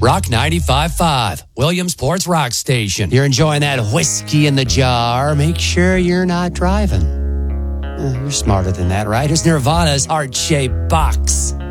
Rock 95.5, Williamsport's Rock Station. You're enjoying that whiskey in the jar. Make sure you're not driving. You're smarter than that, right? Here's Nirvana's Heart-Shaped Box.